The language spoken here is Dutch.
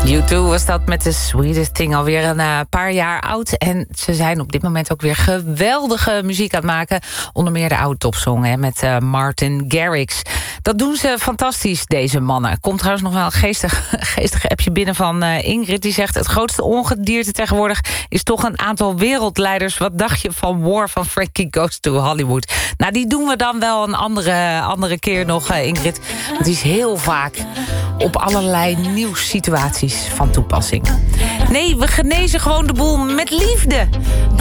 U2 was dat met The Sweetest Thing, alweer een paar jaar oud. En ze zijn op dit moment ook weer geweldige muziek aan het maken. Onder meer de oude topsong met Martin Garrix. Dat doen ze fantastisch, deze mannen. Komt trouwens nog wel een geestig appje binnen van Ingrid. Die zegt, het grootste ongedierte tegenwoordig is toch een aantal wereldleiders. Wat dacht je van War van Frankie Goes to Hollywood? Nou, die doen we dan wel een andere keer nog, Ingrid. Het is heel vaak op allerlei nieuwssituaties van toepassing. Nee, we genezen gewoon de boel met liefde.